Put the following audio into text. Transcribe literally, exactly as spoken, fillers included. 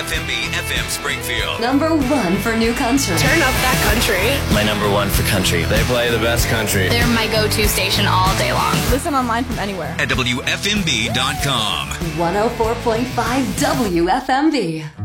F M B F M Springfield. Number one for new country. Turn up that country. My number one for country. They play the best country. They're my go-to station all day long. Listen online from anywhere. At W F M B dot com. one oh four point five W F M B.